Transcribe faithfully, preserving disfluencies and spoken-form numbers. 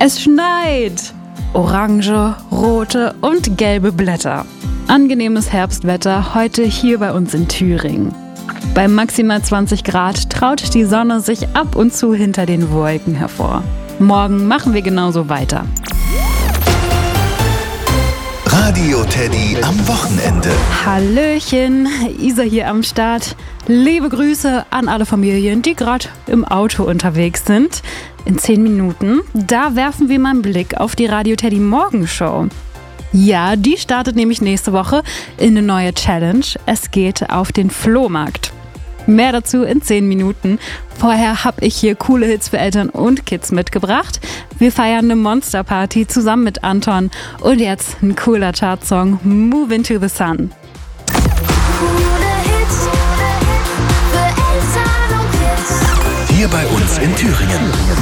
Es schneit. Orange, rote und gelbe Blätter. Angenehmes Herbstwetter heute hier bei uns in Thüringen. Bei maximal zwanzig Grad traut die Sonne sich ab und zu hinter den Wolken hervor. Morgen machen wir genauso weiter. Radio Teddy am Wochenende. Hallöchen, Isa hier am Start. Liebe Grüße an alle Familien, die gerade im Auto unterwegs sind. In zehn Minuten, da werfen wir mal einen Blick auf die Radio Teddy Morgenshow. Ja, die startet nämlich nächste Woche in eine neue Challenge. Es geht auf den Flohmarkt. Mehr dazu in zehn Minuten. Vorher habe ich hier coole Hits für Eltern und Kids mitgebracht. Wir feiern eine Monsterparty zusammen mit Anton. Und jetzt ein cooler Chartsong, Move into the Sun. Hier bei uns in Thüringen.